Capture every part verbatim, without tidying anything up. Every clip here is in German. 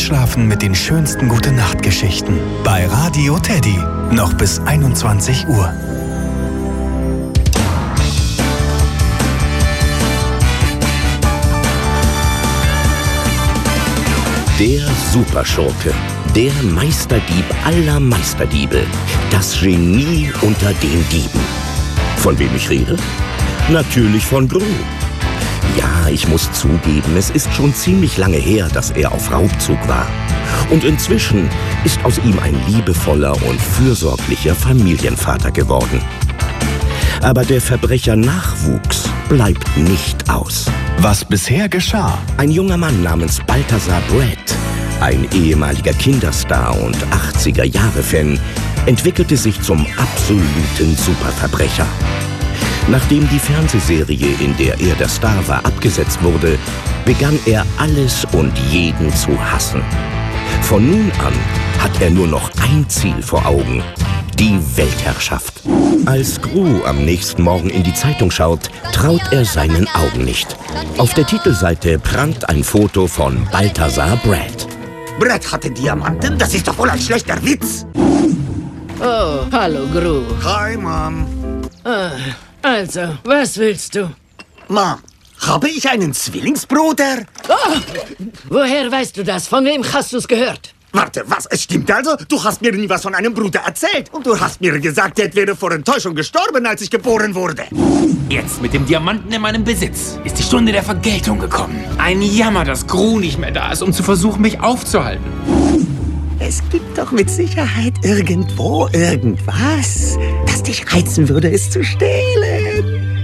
Einschlafen mit den schönsten Gute-Nacht-Geschichten bei Radio Teddy. Noch bis einundzwanzig Uhr. Der Superschurke, der Meisterdieb aller Meisterdiebe, das Genie unter den Dieben. Von wem ich rede? Natürlich von Gru. Ja, ich muss zugeben, es ist schon ziemlich lange her, dass er auf Raubzug war. Und inzwischen ist aus ihm ein liebevoller und fürsorglicher Familienvater geworden. Aber der Verbrecher-Nachwuchs bleibt nicht aus. Was bisher geschah? Ein junger Mann namens Balthazar Brett, ein ehemaliger Kinderstar und achtziger-Jahre-Fan, entwickelte sich zum absoluten Superverbrecher. Nachdem die Fernsehserie, in der er der Star war, abgesetzt wurde, begann er alles und jeden zu hassen. Von nun an hat er nur noch ein Ziel vor Augen: die Weltherrschaft. Als Gru am nächsten Morgen in die Zeitung schaut, traut er seinen Augen nicht. Auf der Titelseite prangt ein Foto von Balthazar Brett. Brett hatte Diamanten? Das ist doch wohl ein schlechter Witz. Oh, hallo Gru. Hi, Mom. Ah, also, was willst du? Mom, habe ich einen Zwillingsbruder? Oh, woher weißt du das? Von wem hast du es gehört? Warte, was? Es stimmt also? Du hast mir nie was von einem Bruder erzählt. Und du hast mir gesagt, Dad wäre vor Enttäuschung gestorben, als ich geboren wurde. Jetzt mit dem Diamanten in meinem Besitz ist die Stunde der Vergeltung gekommen. Ein Jammer, dass Gru nicht mehr da ist, um zu versuchen, mich aufzuhalten. Es gibt doch mit Sicherheit irgendwo irgendwas, das dich reizen würde, es zu stehlen.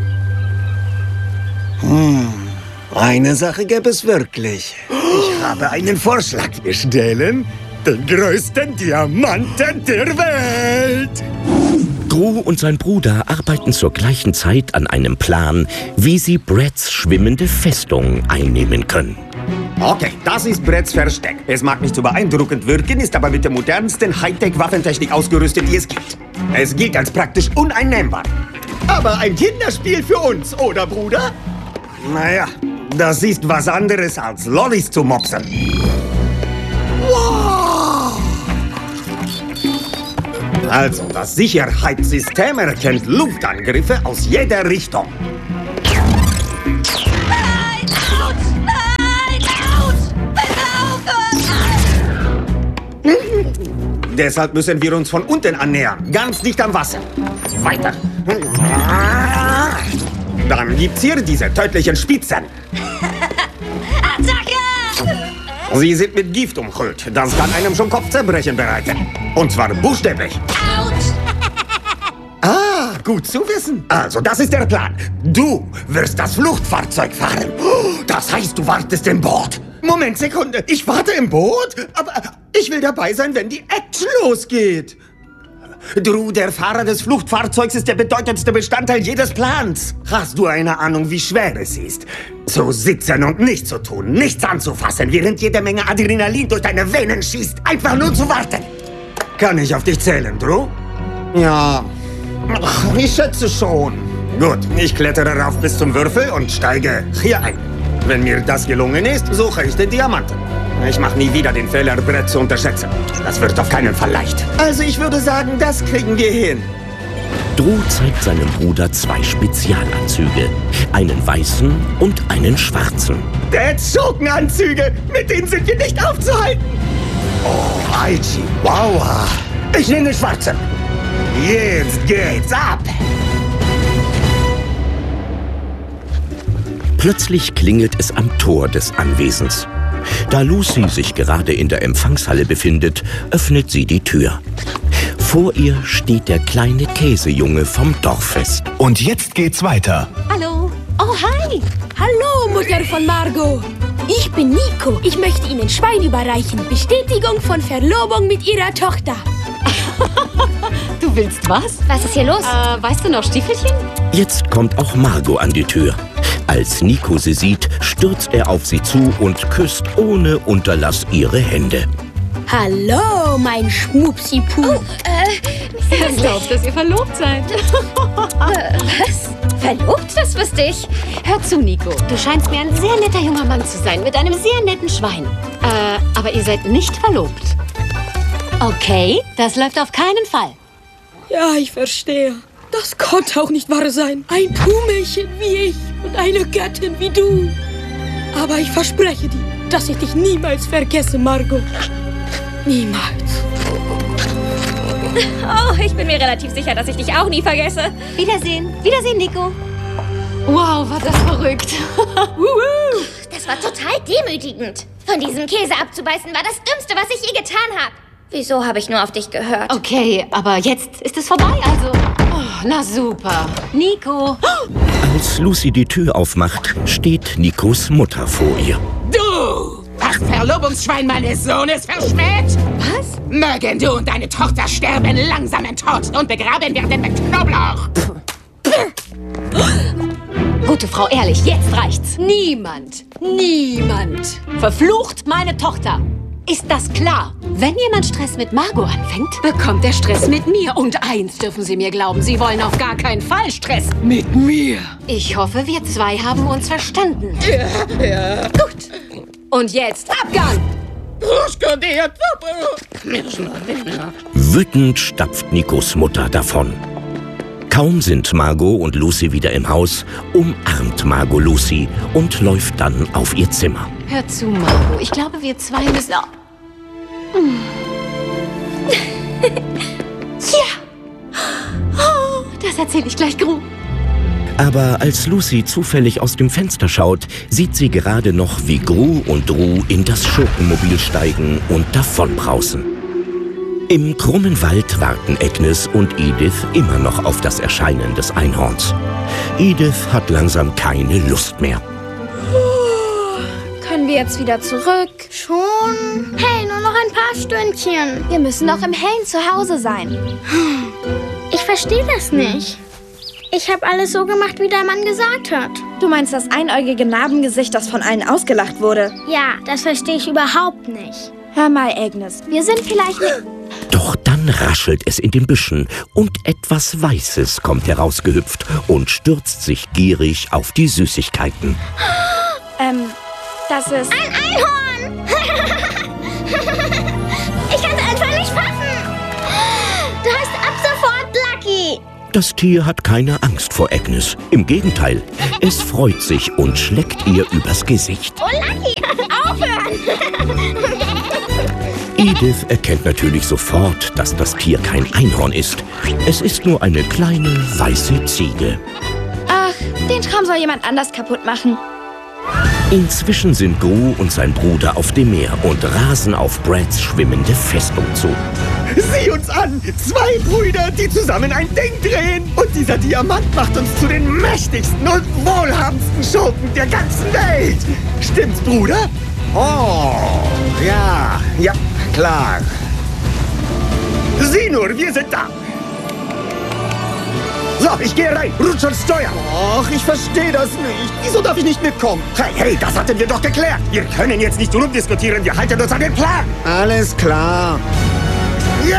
Hm, eine Sache gäbe es wirklich. Ich habe einen Vorschlag. Wir stehlen den größten Diamanten der Welt. Gru und sein Bruder arbeiten zur gleichen Zeit an einem Plan, wie sie Bretts schwimmende Festung einnehmen können. Okay, das ist Bretts Versteck. Es mag nicht so beeindruckend wirken, ist aber mit der modernsten Hightech-Waffentechnik ausgerüstet, die es gibt. Es gilt als praktisch uneinnehmbar. Aber ein Kinderspiel für uns, oder, Bruder? Naja, das ist was anderes als Lollis zu mopsen. Wow! Also, das Sicherheitssystem erkennt Luftangriffe aus jeder Richtung. Nein! Autsch! Nein! Autsch! Bitte aufhören! Deshalb müssen wir uns von unten annähern, ganz dicht am Wasser. Weiter. Dann gibt's hier diese tödlichen Spitzen. Attacke! Sie sind mit Gift umhüllt. Das kann einem schon Kopfzerbrechen bereiten. Und zwar buchstäblich. Autsch! Ah, gut zu wissen. Also, das ist der Plan. Du wirst das Fluchtfahrzeug fahren. Das heißt, du wartest im Boot. Moment, Sekunde. Ich warte im Boot? Aber ich will dabei sein, wenn die Action losgeht. Drew, der Fahrer des Fluchtfahrzeugs ist der bedeutendste Bestandteil jedes Plans. Hast du eine Ahnung, wie schwer es ist? Zu sitzen und nichts zu tun, nichts anzufassen, während jede Menge Adrenalin durch deine Venen schießt. Einfach nur zu warten. Kann ich auf dich zählen, Drew? Ja, ich schätze schon. Gut, ich klettere rauf bis zum Würfel und steige hier ein. Wenn mir das gelungen ist, suche ich den Diamanten. Ich mache nie wieder den Fehler, Brett zu unterschätzen. Das wird auf keinen Fall leicht. Also ich würde sagen, das kriegen wir hin. Drew zeigt seinem Bruder zwei Spezialanzüge. Einen weißen und einen schwarzen. Dads Schurkenanzüge, mit denen sind wir nicht aufzuhalten. Oh, Alchi, wow. Ich nehme den schwarzen. Jetzt geht's ab. Plötzlich klingelt es am Tor des Anwesens. Da Lucy sich gerade in der Empfangshalle befindet, öffnet sie die Tür. Vor ihr steht der kleine Käsejunge vom Dorffest. Und jetzt geht's weiter. Hallo. Oh, hi. Hallo, Mutter von Margot. Ich bin Nico. Ich möchte Ihnen Schwein überreichen. Bestätigung von Verlobung mit Ihrer Tochter. Du willst was? Was ist hier los? Äh, weißt du noch Stiefelchen? Jetzt kommt auch Margot an die Tür. Als Nico sie sieht, stürzt er auf sie zu und küsst ohne Unterlass ihre Hände. Hallo, mein Schmupsi-Puh. Oh, äh, Er glaubt, dass ihr verlobt seid. äh, was? Verlobt? Das wusste ich. Hör zu, Nico. Du scheinst mir ein sehr netter junger Mann zu sein, mit einem sehr netten Schwein. Äh, aber ihr seid nicht verlobt. Okay, das läuft auf keinen Fall. Ja, ich verstehe. Das konnte auch nicht wahr sein. Ein Kuhmädchen wie ich und eine Göttin wie du. Aber ich verspreche dir, dass ich dich niemals vergesse, Margot. Niemals. Oh, ich bin mir relativ sicher, dass ich dich auch nie vergesse. Wiedersehen. Wiedersehen, Nico. Wow, war das verrückt. Das war total demütigend. Von diesem Käse abzubeißen war das Dümmste, was ich je getan habe. Wieso habe ich nur auf dich gehört? Okay, aber jetzt ist es vorbei, also... Oh, na super. Nico. Als Lucy die Tür aufmacht, steht Nicos Mutter vor ihr. Du! Das Verlobungsschwein meines Sohnes verschmäht! Was? Mögen du und deine Tochter sterben langsamen Tod und begraben werden mit Knoblauch! Gute Frau, ehrlich, jetzt reicht's. Niemand, niemand verflucht meine Tochter. Ist das klar? Wenn jemand Stress mit Margot anfängt, bekommt er Stress mit mir. Und eins dürfen Sie mir glauben, Sie wollen auf gar keinen Fall Stress mit mir. Ich hoffe, wir zwei haben uns verstanden. Ja, ja. Gut. Und jetzt Abgang! Wütend stapft Nicos Mutter davon. Kaum sind Margot und Lucy wieder im Haus, umarmt Margot Lucy und läuft dann auf ihr Zimmer. Hör zu, Margot. Ich glaube, wir zwei müssen... Oh. Hm. Ja! Oh, das erzähle ich gleich Gru. Aber als Lucy zufällig aus dem Fenster schaut, sieht sie gerade noch, wie Gru und Dru in das Schurkenmobil steigen und davonbrausen. Im krummen Wald warten Agnes und Edith immer noch auf das Erscheinen des Einhorns. Edith hat langsam keine Lust mehr. Können wir jetzt wieder zurück? Schon? Hey, nur noch ein paar Stündchen. Wir müssen noch im Hellen zu Hause sein. Ich verstehe das nicht. Ich habe alles so gemacht, wie der Mann gesagt hat. Du meinst das einäugige Narbengesicht, das von allen ausgelacht wurde? Ja, das verstehe ich überhaupt nicht. Hör mal, Agnes, wir sind vielleicht nicht... Doch dann raschelt es in den Büschen und etwas Weißes kommt herausgehüpft und stürzt sich gierig auf die Süßigkeiten. Ähm, das ist... Ein Einhorn! Ich kann es einfach nicht fassen! Du heißt ab sofort Lucky! Das Tier hat keine Angst vor Agnes. Im Gegenteil, es freut sich und schleckt ihr übers Gesicht. Oh, Lucky! Aufhören! Edith erkennt natürlich sofort, dass das Tier kein Einhorn ist. Es ist nur eine kleine, weiße Ziege. Ach, den Traum soll jemand anders kaputt machen. Inzwischen sind Gru und sein Bruder auf dem Meer und rasen auf Brads schwimmende Festung zu. Sieh uns an! Zwei Brüder, die zusammen ein Ding drehen! Und dieser Diamant macht uns zu den mächtigsten und wohlhabendsten Schurken der ganzen Welt! Stimmt's, Bruder? Oh, ja, ja, klar. Sieh nur, wir sind da! So, ich gehe rein. Rutsch und steuern. Ach, ich verstehe das nicht. Wieso darf ich nicht mitkommen? Hey, hey, das hatten wir doch geklärt. Wir können jetzt nicht rumdiskutieren. Wir halten uns an den Plan. Alles klar. Ja!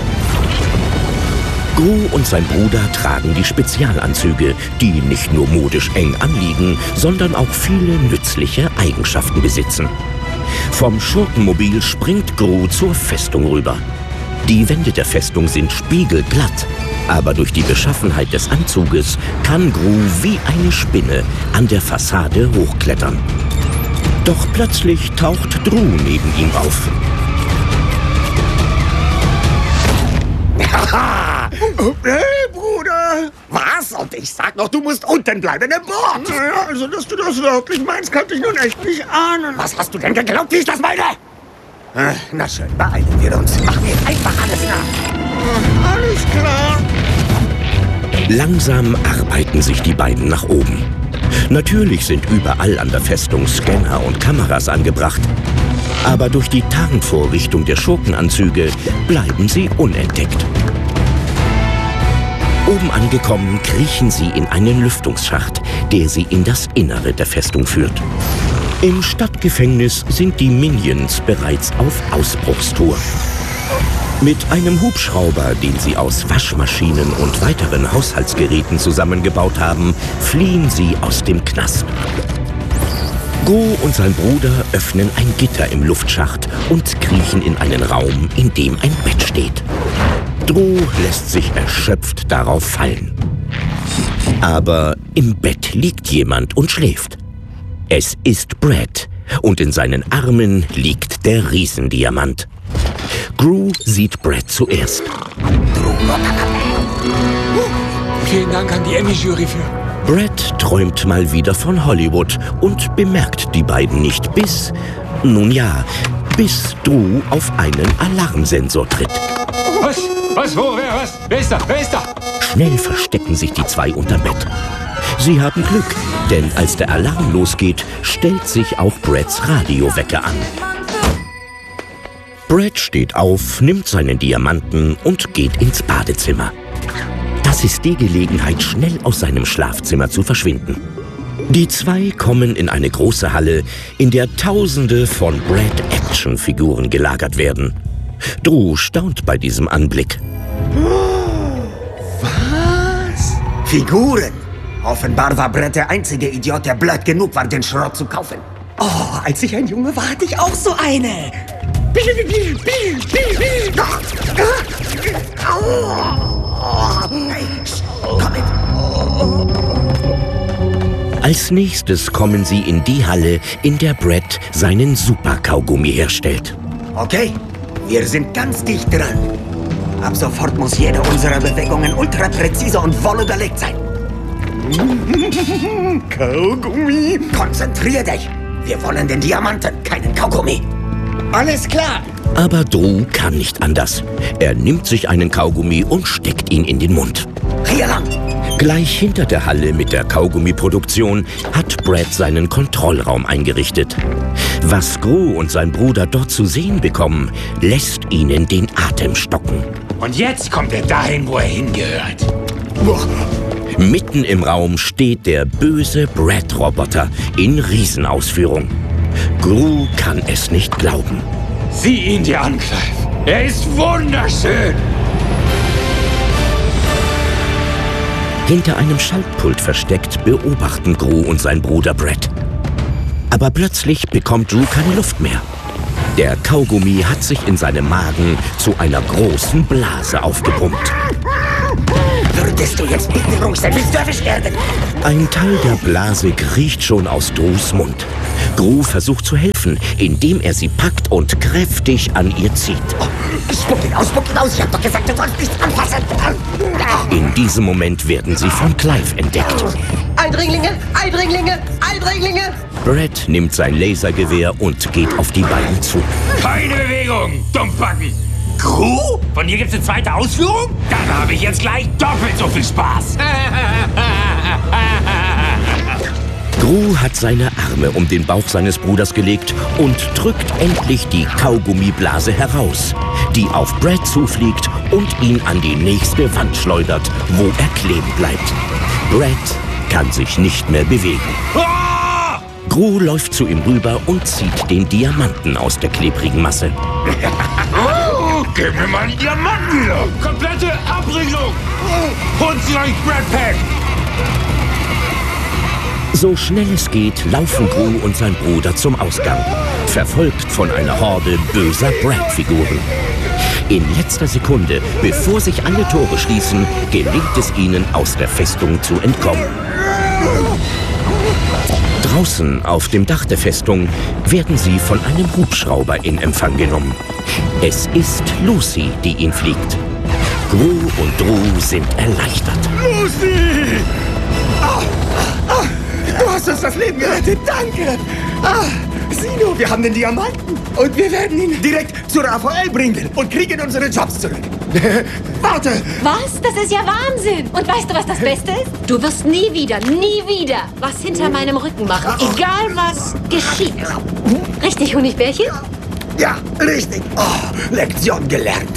Gru und sein Bruder tragen die Spezialanzüge, die nicht nur modisch eng anliegen, sondern auch viele nützliche Eigenschaften besitzen. Vom Schurkenmobil springt Gru zur Festung rüber. Die Wände der Festung sind spiegelglatt, aber durch die Beschaffenheit des Anzuges kann Gru wie eine Spinne an der Fassade hochklettern. Doch plötzlich taucht Dru neben ihm auf. Haha! Hey, Bruder! Was? Und ich sag noch, du musst unten bleiben im Boot! Naja, also, dass du das wirklich meinst, konnte ich nun echt nicht ahnen. Was hast du denn geglaubt, wie ich das meine? Äh, na schön, beeilen wir uns. Machen wir einfach alles nach. Alles klar. Langsam arbeiten sich die beiden nach oben. Natürlich sind überall an der Festung Scanner und Kameras angebracht. Aber durch die Tarnvorrichtung der Schurkenanzüge bleiben sie unentdeckt. Oben angekommen, kriechen sie in einen Lüftungsschacht, der sie in das Innere der Festung führt. Im Stadtgefängnis sind die Minions bereits auf Ausbruchstour. Mit einem Hubschrauber, den sie aus Waschmaschinen und weiteren Haushaltsgeräten zusammengebaut haben, fliehen sie aus dem Knast. Gru und sein Bruder öffnen ein Gitter im Luftschacht und kriechen in einen Raum, in dem ein Bett steht. Drew lässt sich erschöpft darauf fallen. Aber im Bett liegt jemand und schläft. Es ist Brett und in seinen Armen liegt der Riesendiamant. Gru sieht Brett zuerst. Vielen Dank an die Emmy-Jury für... Brett träumt mal wieder von Hollywood und bemerkt die beiden nicht bis, nun ja, bis Drew auf einen Alarmsensor tritt. Was? Was? Wo? Wer? Was? Wer ist da? Wer ist da? Schnell verstecken sich die zwei unterm Bett. Sie haben Glück, denn als der Alarm losgeht, stellt sich auch Bretts Radiowecker an. Brett steht auf, nimmt seinen Diamanten und geht ins Badezimmer. Das ist die Gelegenheit, schnell aus seinem Schlafzimmer zu verschwinden. Die zwei kommen in eine große Halle, in der Tausende von Brett-Action-Figuren gelagert werden. Drew staunt bei diesem Anblick. Was? Figuren? Offenbar war Brett der einzige Idiot, der blöd genug war, den Schrott zu kaufen. Oh, als ich ein Junge war, hatte ich auch so eine. Als nächstes kommen sie in die Halle, in der Brett seinen Super-Kaugummi herstellt. Okay, wir sind ganz dicht dran. Ab sofort muss jede unserer Bewegungen ultra präzise und wohl überlegt sein. Kaugummi. Konzentrier dich. Wir wollen den Diamanten, keinen Kaugummi. Alles klar. Aber Drew kann nicht anders. Er nimmt sich einen Kaugummi und steckt ihn in den Mund. Hier lang. Gleich hinter der Halle mit der Kaugummiproduktion hat Brett seinen Kontrollraum eingerichtet. Was Gru und sein Bruder dort zu sehen bekommen, lässt ihnen den Atem stocken. Und jetzt kommt er dahin, wo er hingehört. Mitten im Raum steht der böse Brett-Roboter in Riesenausführung. Gru kann es nicht glauben. Sieh ihn dir an, Clive. Er ist wunderschön. Hinter einem Schaltpult versteckt beobachten Gru und sein Bruder Brett. Aber plötzlich bekommt Drew keine Luft mehr. Der Kaugummi hat sich in seinem Magen zu einer großen Blase aufgepumpt. Würdest du jetzt bitte ruhig sein? Willst du erwischt werden? Ein Teil der Blase kriecht schon aus Drews Mund. Gru versucht zu helfen, indem er sie packt und kräftig an ihr zieht. Oh, spuck ihn aus, spuck ihn aus. Ich hab doch gesagt, du sollst nichts anfassen. In diesem Moment werden sie von Clive entdeckt. Eindringlinge, Eindringlinge, Eindringlinge! Brett nimmt sein Lasergewehr und geht auf die beiden zu. Keine Bewegung, Dummbacken! Gru? Von dir gibt's eine zweite Ausführung? Dann habe ich jetzt gleich doppelt so viel Spaß. Gru hat seine Arme um den Bauch seines Bruders gelegt und drückt endlich die Kaugummiblase heraus, die auf Brett zufliegt und ihn an die nächste Wand schleudert, wo er kleben bleibt. Brett kann sich nicht mehr bewegen. Ah! Gru läuft zu ihm rüber und zieht den Diamanten aus der klebrigen Masse. Oh, gib mir meinen Diamanten wieder! Komplette Abriegelung! Holt sie euch, Brett Pack! So schnell es geht, laufen Gru und sein Bruder zum Ausgang, verfolgt von einer Horde böser Brett-Figuren. In letzter Sekunde, bevor sich alle Tore schließen, gelingt es ihnen, aus der Festung zu entkommen. Draußen auf dem Dach der Festung werden sie von einem Hubschrauber in Empfang genommen. Es ist Lucy, die ihn fliegt. Gru und Drew sind erleichtert. Lucy! Oh, oh, du hast uns das Leben gerettet, danke! Ah, sieh nur, wir haben den Diamanten und wir werden ihn direkt zu Raphael bringen und kriegen unsere Jobs zurück. Warte! Was? Das ist ja Wahnsinn! Und weißt du, was das Beste ist? Du wirst nie wieder, nie wieder was hinter meinem Rücken machen. Egal, was geschieht. Richtig, Honigbärchen? Ja, richtig. Oh, Lektion gelernt.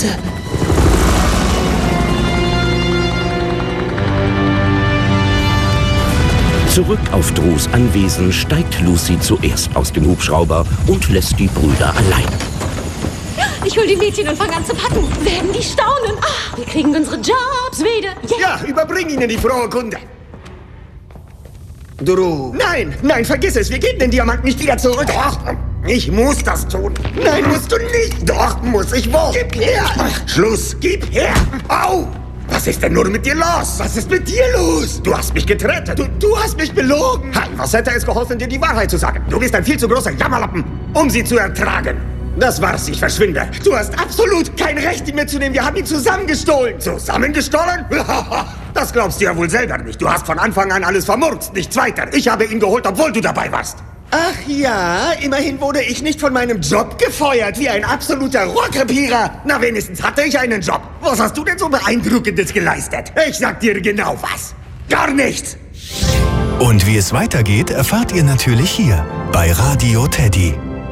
Zurück auf Drews Anwesen steigt Lucy zuerst aus dem Hubschrauber und lässt die Brüder allein. Ich hol die Mädchen und fang an zu packen. Werden die staunen. Ah, wir kriegen unsere Jobs wieder. Yeah. Ja, überbring ihnen die frohe Kunde. Drew. Nein, nein, vergiss es. Wir geben den Diamant nicht wieder zurück. Doch, ich muss das tun. Nein, musst du nicht. Doch, muss ich wohl. Gib her. Schluss, gib her. Au. Was ist denn nur mit dir los? Was ist mit dir los? Du hast mich gerettet. Du, du hast mich belogen. Ha, was hätte es geholfen, dir die Wahrheit zu sagen? Du bist ein viel zu großer Jammerlappen, um sie zu ertragen. Das war's, ich verschwinde. Du hast absolut kein Recht, ihn mitzunehmen. Wir haben ihn zusammengestohlen. Zusammengestohlen? Das glaubst du ja wohl selber nicht. Du hast von Anfang an alles vermurkst, nichts weiter. Ich habe ihn geholt, obwohl du dabei warst. Ach ja, immerhin wurde ich nicht von meinem Job gefeuert, wie ein absoluter Rohrkrepierer. Na, wenigstens hatte ich einen Job. Was hast du denn so Beeindruckendes geleistet? Ich sag dir genau was. Gar nichts. Und wie es weitergeht, erfahrt ihr natürlich hier bei Radio Teddy.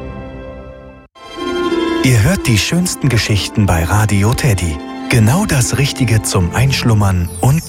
Ihr hört die schönsten Geschichten bei Radio Teddy. Genau das Richtige zum Einschlummern und